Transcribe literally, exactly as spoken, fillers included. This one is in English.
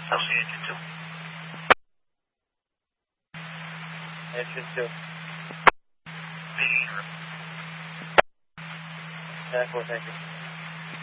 I'll see engine two. Engine two. Negative. ten four, thank you.